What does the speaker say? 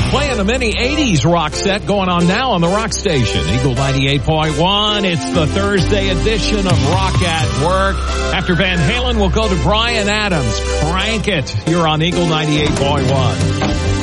Playing a mini 80s rock set going on now on the Rock Station. Eagle 98.1. It's the Thursday edition of Rock at Work. After Van Halen, we'll go to Bryan Adams. Crank it. You're on Eagle 98.1.